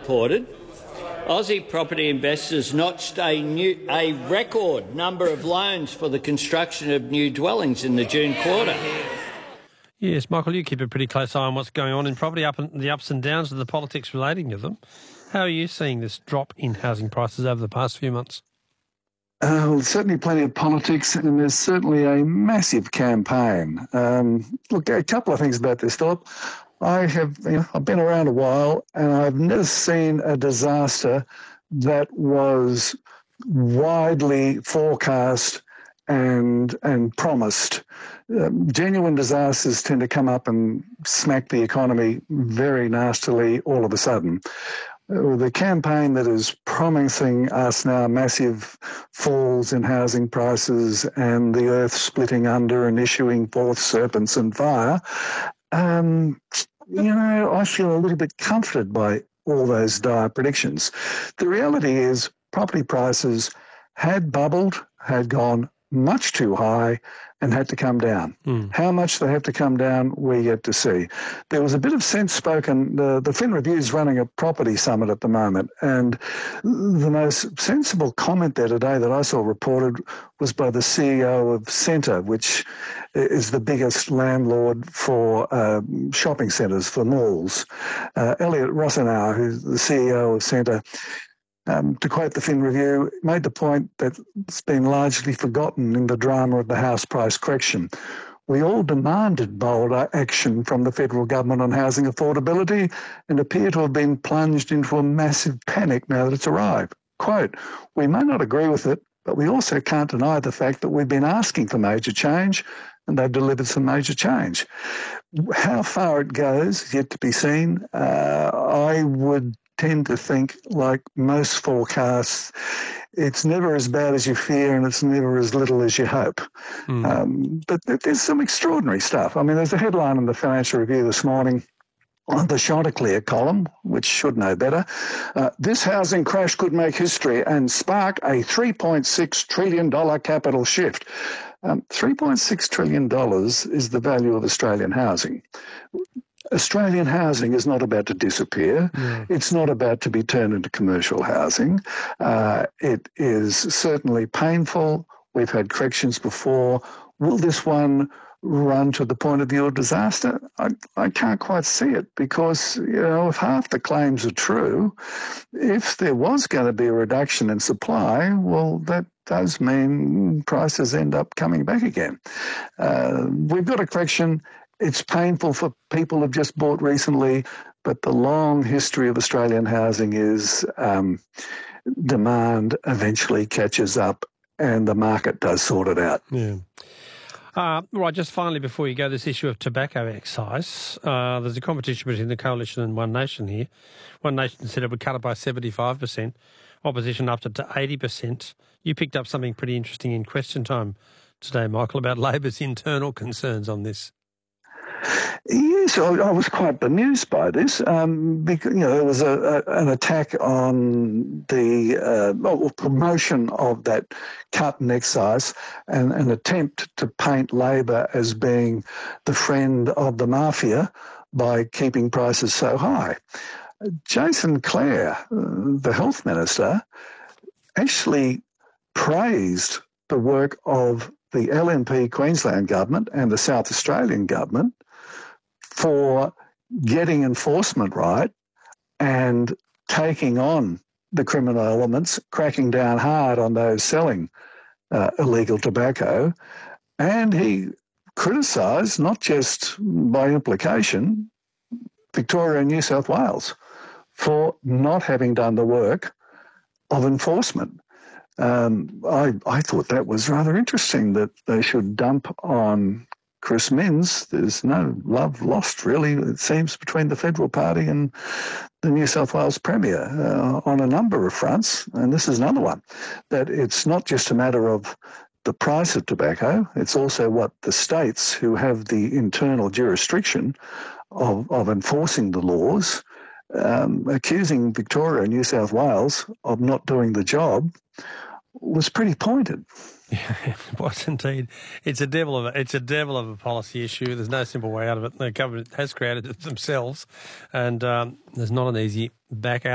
reported, Aussie property investors notched a record number of loans for the construction of new dwellings in the June quarter. Yes, Michael, you keep a pretty close eye on what's going on in property, the ups and downs of the politics relating to them. How are you seeing this drop in housing prices over the past few months? Well, certainly plenty of politics, and there's certainly a massive campaign. Look, a couple of things about this, Philip. I've been around a while, and I've never seen a disaster that was widely forecast and promised. Genuine disasters tend to come up and smack the economy very nastily all of a sudden. The campaign that is promising us now massive falls in housing prices and the earth splitting under and issuing forth serpents and fire, I feel a little bit comforted by all those dire predictions. The reality is property prices had bubbled, had gone much too high and had to come down. How much they have to come down, we're yet to see. There was a bit of sense spoken. The Fin Review is running a property summit at the moment, and the most sensible comment there today that I saw reported was by the CEO of Scentre, which is the biggest landlord for shopping centres, for malls. Elliot Rosenauer, who's the CEO of Scentre, to quote the Fin Review, made the point that it's been largely forgotten in the drama of the house price correction. We all demanded bold action from the federal government on housing affordability and appear to have been plunged into a massive panic now that it's arrived. Quote, we may not agree with it, but we also can't deny the fact that we've been asking for major change and they've delivered some major change. How far it goes is yet to be seen. I would tend to think, like most forecasts, it's never as bad as you fear and it's never as little as you hope. But there's some extraordinary stuff. I mean, there's a headline in the Financial Review this morning on the Chanticleer column, which should know better. This housing crash could make history and spark a $3.6 trillion capital shift. $3.6 trillion is the value of Australian housing. Australian housing is not about to disappear. It's not about to be turned into commercial housing. It is certainly painful. We've had corrections before. Will this one run to the point of view of disaster? I can't quite see it because, if half the claims are true, if there was going to be a reduction in supply, well, that does mean prices end up coming back again. We've got a correction. It's painful for people who've just bought recently, but the long history of Australian housing is demand eventually catches up and the market does sort it out. Yeah. Right, just finally before you go, this issue of tobacco excise. There's a competition between the Coalition and One Nation here. One Nation said it would cut it by 75%. Opposition upped it to 80%. You picked up something pretty interesting in Question Time today, Michael, about Labor's internal concerns on this. Yes, I was quite bemused by this because there was an attack on the promotion of that cut in excise and an attempt to paint Labor as being the friend of the mafia by keeping prices so high. Jason Clare, the health minister, actually praised the work of the LNP Queensland government and the South Australian government for getting enforcement right and taking on the criminal elements, cracking down hard on those selling illegal tobacco. And he criticised, not just by implication, Victoria and New South Wales for not having done the work of enforcement. I thought that was rather interesting that they should dump on Chris Minns. There's no love lost, really, it seems, between the Federal Party and the New South Wales Premier on a number of fronts, and this is another one, that it's not just a matter of the price of tobacco, it's also what the states who have the internal jurisdiction of enforcing the laws, accusing Victoria and New South Wales of not doing the job was pretty pointed. Yeah, it was indeed. It's a devil of a policy issue. There's no simple way out of it. The government has created it themselves, and there's not an easy back out.